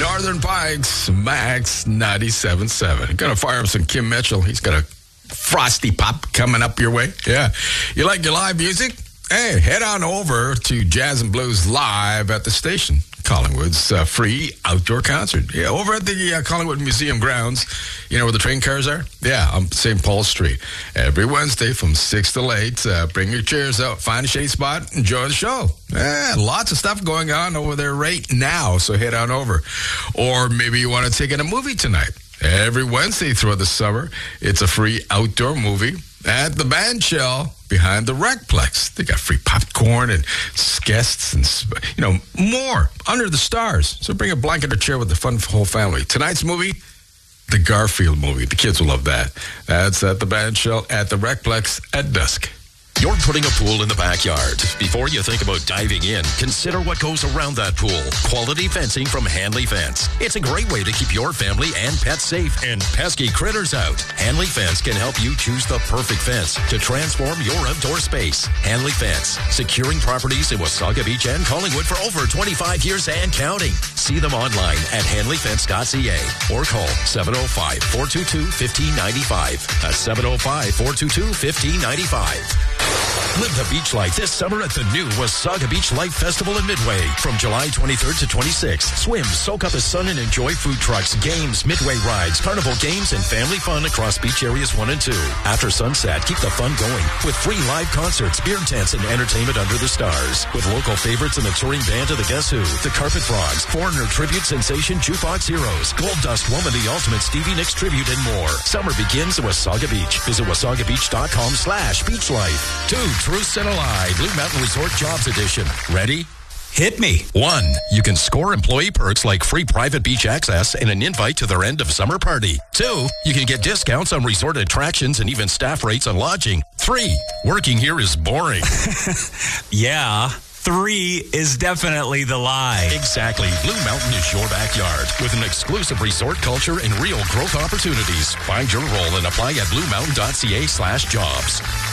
Northern Pikes, Max 97.7. Gonna fire up some Kim Mitchell. He's got a frosty pop coming up your way. Yeah. You like your live music? Hey, head on over to Jazz and Blues Live at the station. Collingwood's free outdoor concert. Yeah, over at the Collingwood Museum grounds. You know where the train cars are? Yeah, on St. Paul Street. Every Wednesday from 6 to 8. Bring your chairs out, find a shade spot, enjoy the show. Lots of stuff going on over there right now, so head on over. Or maybe you want to take in a movie tonight. Every Wednesday throughout the summer, it's a free outdoor movie at the Band Shell behind the Recplex. They got free popcorn and guests and, more under the stars. So bring a blanket or chair with the fun for the whole family. Tonight's movie, the Garfield movie. The kids will love that. That's at the Band Shell at the Recplex at dusk. You're putting a pool in the backyard. Before you think about diving in, consider what goes around that pool. Quality fencing from Hanley Fence. It's a great way to keep your family and pets safe and pesky critters out. Hanley Fence can help you choose the perfect fence to transform your outdoor space. Hanley Fence, securing properties in Wasaga Beach and Collingwood for over 25 years and counting. See them online at hanleyfence.ca or call 705-422-1595. That's 705-422-1595. Live the beach life this summer at the new Wasaga Beach Life Festival in Midway. From July 23rd to 26th, swim, soak up the sun, and enjoy food trucks, games, midway rides, carnival games, and family fun across beach areas 1 and 2. After sunset, keep the fun going with free live concerts, beer tents, and entertainment under the stars. With local favorites in the touring band of the Guess Who, the Carpet Frogs, Foreigner Tribute Sensation Jukebox Heroes, Gold Dust Woman, the Ultimate Stevie Nicks Tribute, and more. Summer begins at Wasaga Beach. Visit wasagabeach.com/beachlife. 2. Truths and a Lie, Blue Mountain Resort Jobs Edition. Ready? Hit me. 1. You can score employee perks like free private beach access and an invite to their end of summer party. 2. You can get discounts on resort attractions and even staff rates on lodging. 3. Working here is boring. Yeah. 3 is definitely the lie. Exactly. Blue Mountain is your backyard with an exclusive resort culture and real growth opportunities. Find your role and apply at bluemountain.ca/jobs.